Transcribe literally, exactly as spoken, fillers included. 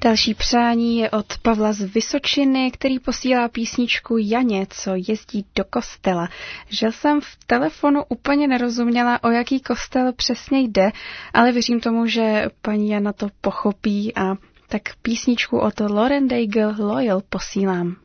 Další přání je od Pavla z Vysočiny, který posílá písničku Janě, co jezdí do kostela. Že jsem v telefonu úplně nerozuměla, o jaký kostel přesně jde, ale věřím tomu, že paní Jana to pochopí a tak písničku od Lauren Daigle Loyal posílám.